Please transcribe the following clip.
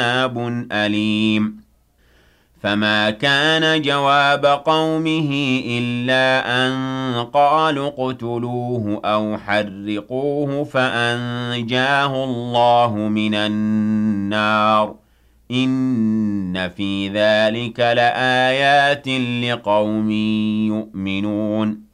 عذاب أليم فما كان جواب قومه إلا أن قالوا اقتلوه أو حرقوه فأنجاه الله من النار إن في ذلك لآيات لقوم يؤمنون